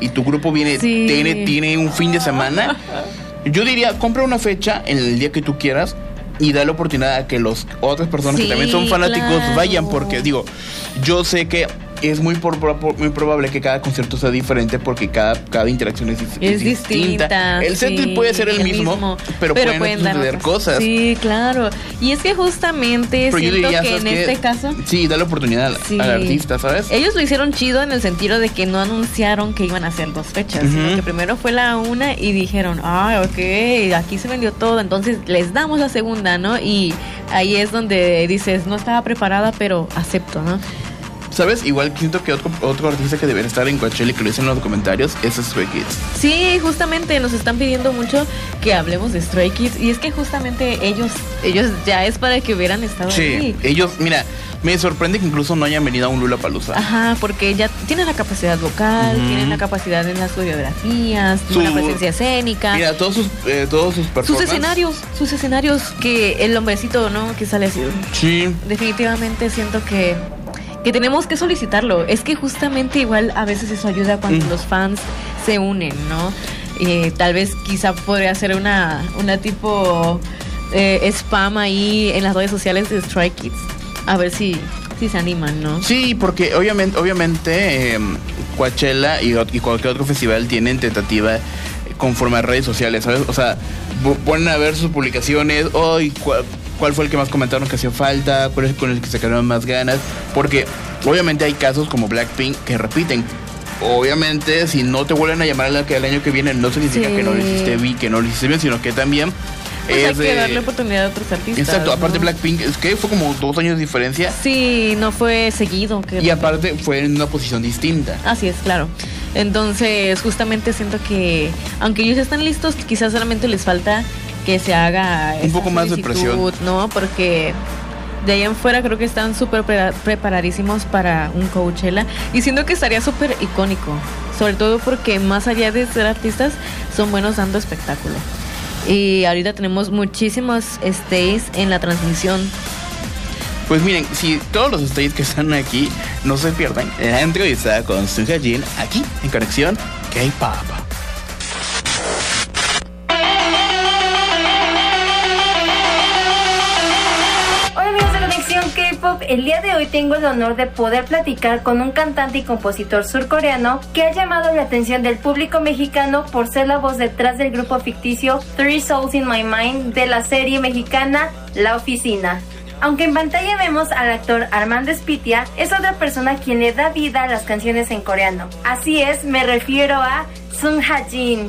y tu grupo tiene un fin de semana, yo diría, compra una fecha en el día que tú quieras y da la oportunidad a que las otras personas que también son fanáticos vayan, porque digo, yo sé que es muy probable que cada concierto sea diferente porque cada interacción es distinta. El setlist puede ser el mismo, pero pueden suceder cosas. Sí, claro. Y es que justamente pero siento que en este caso... Sí, da la oportunidad al artista, ¿sabes? Ellos lo hicieron chido en el sentido de que no anunciaron que iban a hacer 2 fechas, sino que primero fue la una y dijeron, ok, aquí se vendió todo, entonces les damos la segunda, ¿no? Y ahí es donde dices, no estaba preparada, pero acepto, ¿no? ¿Sabes? Igual siento que otro artista que debería estar en Coachella y que lo dicen en los comentarios es Stray Kids. Sí, justamente nos están pidiendo mucho que hablemos de Stray Kids. Y es que justamente ellos ya es para que hubieran estado ahí. Ellos, mira, me sorprende que incluso no hayan venido a un Lollapalooza. Ajá, porque ya tienen la capacidad vocal, tienen la capacidad en las coreografías, una presencia escénica. Mira, todos sus performances. Sus escenarios, que el hombrecito, ¿no? Que sale así. Sí. Definitivamente siento que tenemos que solicitarlo. Es que justamente igual a veces eso ayuda cuando los fans se unen, ¿no? Tal vez quizá podría ser una tipo spam ahí en las redes sociales de Stray Kids. A ver si se animan, ¿no? Sí, porque obviamente Coachella y cualquier otro festival tienen tentativa conforme a redes sociales, ¿sabes? O sea, ponen a ver sus publicaciones, cuál fue el que más comentaron que hacía falta, cuál es con el que se quedaron más ganas, porque obviamente hay casos como Blackpink que repiten. Obviamente, si no te vuelven a llamar el año que viene, no significa que no lo hiciste bien, sino que también hay que darle oportunidad a otros artistas. Exacto, aparte ¿no? Blackpink, es que fue como 2 años de diferencia. Sí, no fue seguido. Y aparte fue en una posición distinta. Así es, claro. Entonces, justamente siento que, aunque ellos están listos, quizás solamente les falta que se haga un poco más de presión, ¿no? Porque de ahí en fuera creo que están súper preparadísimos para un Coachella y siento que estaría súper icónico, sobre todo porque más allá de ser artistas son buenos dando espectáculo. Y ahorita tenemos muchísimos stays en la transmisión. Pues miren, si todos los stays que están aquí no se pierdan la entrevista con Sung Ha-jin aquí en Conexión K-Pop. K-pop, el día de hoy tengo el honor de poder platicar con un cantante y compositor surcoreano que ha llamado la atención del público mexicano por ser la voz detrás del grupo ficticio Three Souls in My Mind de la serie mexicana La Oficina. Aunque en pantalla vemos al actor Armando Espitia, es otra persona quien le da vida a las canciones en coreano. Así es, me refiero a Sung Ha-jin.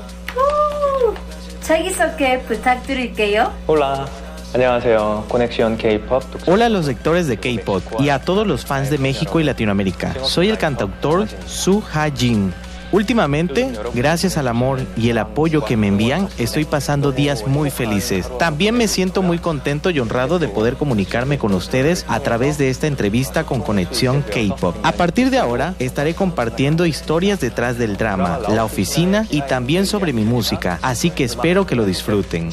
자기소개 부탁드릴게요. Hola. 안녕하세요. Conexión K-Pop. Hola a los lectores de K-Pop y a todos los fans de México y Latinoamérica. Soy el cantautor Sung Ha-jin. Últimamente, gracias al amor y el apoyo que me envían, estoy pasando días muy felices. También me siento muy contento y honrado de poder comunicarme con ustedes a través de esta entrevista con Conexión K-Pop. A partir de ahora, estaré compartiendo historias detrás del drama, La Oficina y también sobre mi música, así que espero que lo disfruten.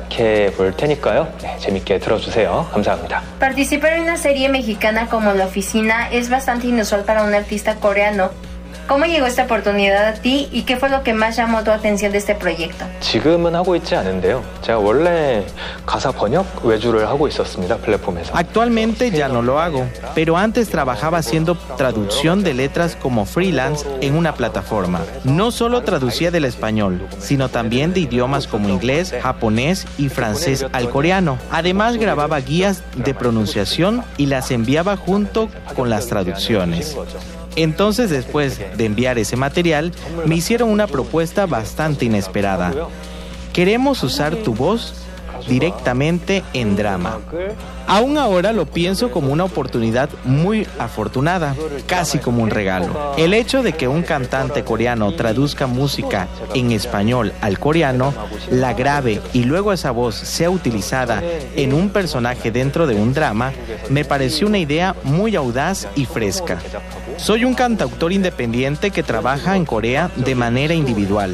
Participar en una serie mexicana como La Oficina es bastante inusual para un artista coreano. ¿Cómo llegó esta oportunidad a ti y qué fue lo que más llamó tu atención de este proyecto? 지금은 하고 있지 않은데요. 제가 원래 가사 번역 외주를 하고 있었습니다. 플랫폼에서. Actualmente ya no lo hago, pero antes trabajaba haciendo traducción de letras como freelance en una plataforma. No solo traducía del español, sino también de idiomas como inglés, japonés y francés al coreano. Además grababa guías de pronunciación y las enviaba junto con las traducciones. Entonces, después de enviar ese material, me hicieron una propuesta bastante inesperada. Queremos usar tu voz directamente en drama. Aún ahora lo pienso como una oportunidad muy afortunada, casi como un regalo. El hecho de que un cantante coreano traduzca música en español al coreano, la grabe y luego esa voz sea utilizada en un personaje dentro de un drama, me pareció una idea muy audaz y fresca. Soy un cantautor independiente que trabaja en Corea de manera individual.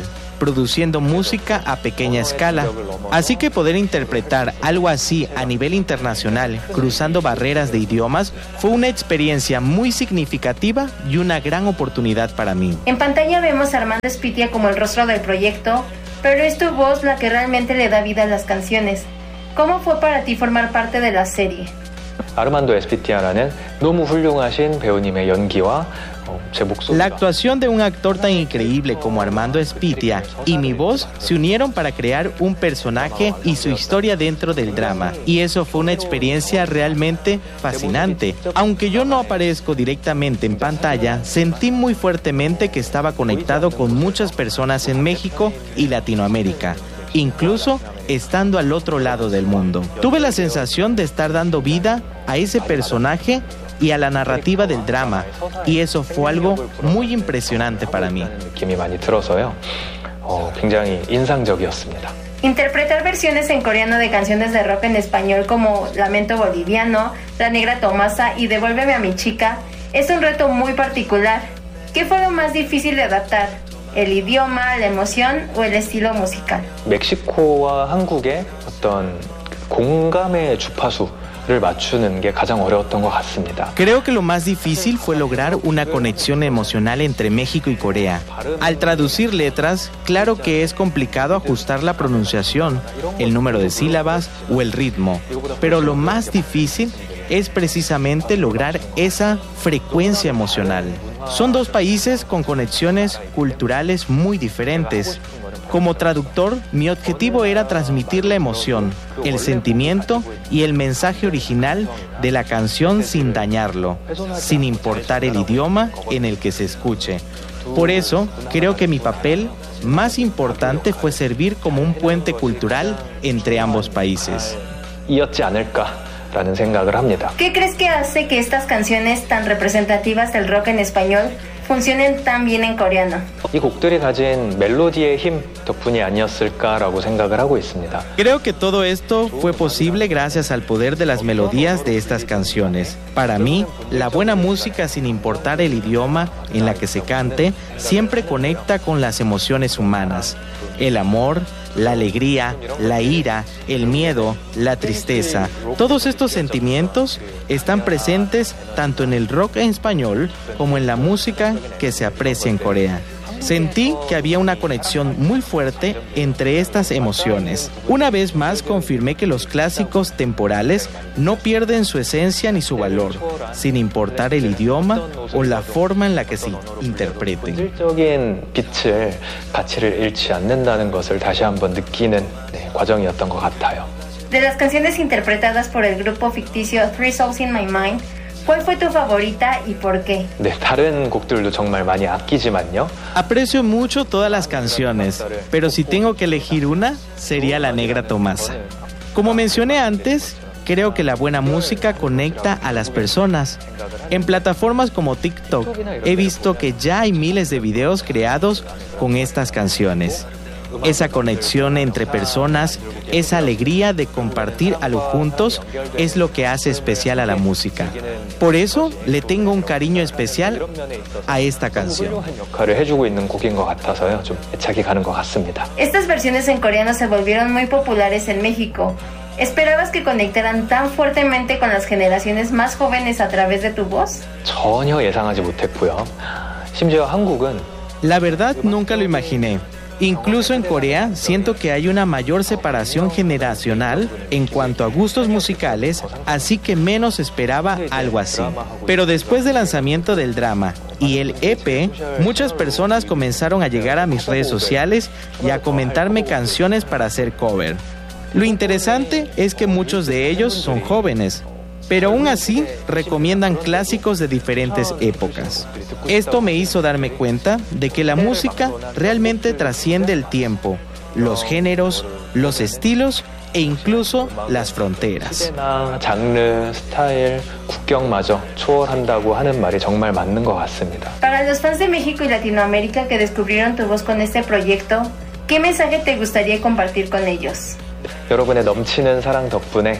produciendo música a pequeña escala. Así que poder interpretar algo así a nivel internacional, cruzando barreras de idiomas, fue una experiencia muy significativa y una gran oportunidad para mí. En pantalla vemos a Armando Espitia como el rostro del proyecto, pero es tu voz la que realmente le da vida a las canciones. ¿Cómo fue para ti formar parte de la serie? 아르만도 에스피티아라는 너무 훌륭하신 배우님의 연기와 제 목소리가 La actuación de un actor tan increíble como Armando Espitia y mi voz se unieron para crear un personaje y su historia dentro del drama, y eso fue una experiencia realmente fascinante. Aunque yo no aparezco directamente en pantalla, sentí muy fuertemente que estaba conectado con muchas personas en México y Latinoamérica, incluso estando al otro lado del mundo. Tuve la sensación de estar dando vida a ese personaje y a la narrativa del drama, y eso fue algo muy impresionante para mí. 느낌이 많이 들어서요. 굉장히 인상적이었습니다. Interpretar versiones en coreano de canciones de rock en español como Lamento Boliviano, La Negra Tomasa y Devuélveme a mi chica es un reto muy particular. ¿Qué fue lo más difícil de adaptar? ¿El idioma, la emoción o el estilo musical? 멕시코와 한국의 어떤 공감의 주파수를 맞추는 게 가장 어려웠던 것 같습니다. Creo que lo más difícil fue lograr una conexión emocional entre México y Corea. Al traducir letras, claro que es complicado ajustar la pronunciación, el número de sílabas o el ritmo, pero lo más difícil es precisamente lograr esa frecuencia emocional. Son dos países con conexiones culturales muy diferentes. Como traductor, mi objetivo era transmitir la emoción, el sentimiento y el mensaje original de la canción sin dañarlo, sin importar el idioma en el que se escuche. Por eso, creo que mi papel más importante fue servir como un puente cultural entre ambos países. 이었지 않을까라는 생각을 합니다. ¿Qué crees que hace que estas canciones tan representativas del rock en español funcionen tan bien en coreano? 이 곡들이 가진 멜로디의 힘 덕분이 아니었을까라고 생각을 하고 있습니다. Creo que todo esto fue posible gracias al poder de las melodías de estas canciones. Para mí, la buena música, sin importar el idioma en la que se cante, siempre conecta con las emociones humanas. El amor, la alegría, la ira, el miedo, la tristeza. Todos estos sentimientos están presentes tanto en el rock en español como en la música que se aprecia en Corea. Sentí que había una conexión muy fuerte entre estas emociones. Una vez más confirmé que los clásicos temporales no pierden su esencia ni su valor, sin importar el idioma o la forma en la que se interprete. 본질적인 빛을 가치를 잃지 않는다는 것을 다시 한번 느끼는 과정이었던 것 같아요. De las canciones interpretadas por el grupo ficticio Three Souls in My Mind, ¿cuál fue tu favorita y por qué? 네, 다른 곡들도 정말 많이 아끼지만요. Aprecio mucho todas las canciones, pero si tengo que elegir una, sería La Negra Tomasa. Como mencioné antes, creo que la buena música conecta a las personas. En plataformas como TikTok he visto que ya hay miles de videos creados con estas canciones. Esa conexión entre personas, esa alegría de compartir algo juntos es lo que hace especial a la música. Por eso le tengo un cariño especial a esta canción. 역할을 해주고 있는 곡인 것 같아서요. 좀 애착이 가는 것 같습니다. Estas versiones en coreano se volvieron muy populares en México. ¿Esperabas que conectaran tan fuertemente con las generaciones más jóvenes a través de tu voz? 전혀 예상하지 못했고요. 심지어 한국은 La verdad nunca lo imaginé. Incluso en Corea siento que hay una mayor separación generacional en cuanto a gustos musicales, así que menos esperaba algo así. Pero después del lanzamiento del drama y el EP, muchas personas comenzaron a llegar a mis redes sociales y a comentarme canciones para hacer cover. Lo interesante es que muchos de ellos son jóvenes, pero aún así recomiendan clásicos de diferentes épocas. Esto me hizo darme cuenta de que la música realmente trasciende el tiempo, los géneros, los estilos e incluso las fronteras. 시대나 장르, 스타일, 국경마저 초월한다고 하는 말이 정말 맞는 것 같습니다. Para los fans de México y Latinoamérica que descubrieron tu voz con este proyecto, ¿qué mensaje te gustaría compartir con ellos? 여러분의 넘치는 사랑 덕분에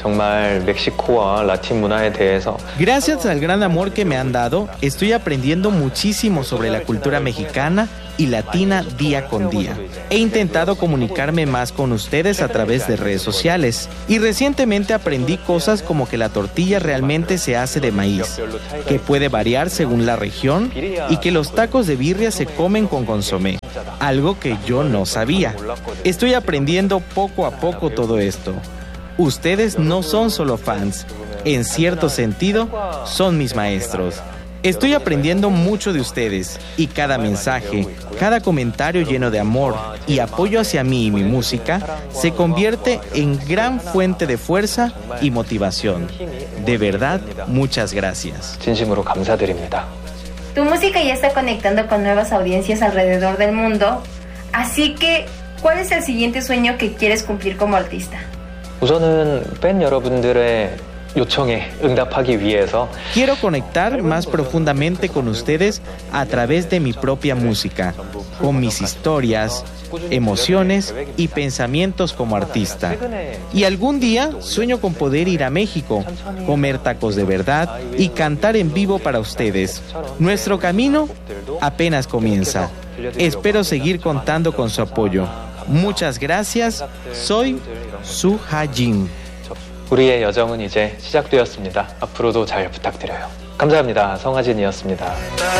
정말 멕시코와 라틴 문화에 대해서 Gracias al gran amor que me han dado, estoy aprendiendo muchísimo sobre la cultura mexicana y latina día con día. He intentado comunicarme más con ustedes a través de redes sociales y recientemente aprendí cosas como que la tortilla realmente se hace de maíz, que puede variar según la región y que los tacos de birria se comen con consomé, algo que yo no sabía. Estoy aprendiendo poco a poco todo esto. Ustedes no son solo fans, en cierto sentido, son mis maestros. Estoy aprendiendo mucho de ustedes y cada mensaje, cada comentario lleno de amor y apoyo hacia mí y mi música se convierte en gran fuente de fuerza y motivación. De verdad, muchas gracias. 진심으로 감사드립니다. Tu música ya está conectando con nuevas audiencias alrededor del mundo, así que, ¿cuál es el siguiente sueño que quieres cumplir como artista? 우선은 팬 여러분들의 요청에 응답하기 위해서 Quiero conectar más profundamente con ustedes a través de mi propia música, con mis historias, emociones y pensamientos como artista. Y algún día sueño con poder ir a México, comer tacos de verdad y cantar en vivo para ustedes. Nuestro camino apenas comienza. Espero seguir contando con su apoyo. Muchas gracias. Soy Su Ha-jin. 우리의 여정은 이제 시작되었습니다. 앞으로도 잘 부탁드려요. 감사합니다. 성하진이었습니다.